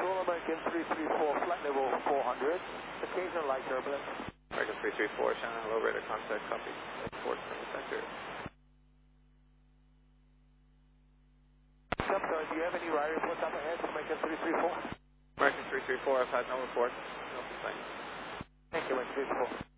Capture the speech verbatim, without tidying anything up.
Control, American three three four, flight level four hundred, occasional light turbulence. American three three four, Shannon, low radar contact, copy. Report from the center. Sub, sir, do you have any radar reports up ahead, American three three four? American three three four, I've had no report. No complaints. Thank you, American three three four.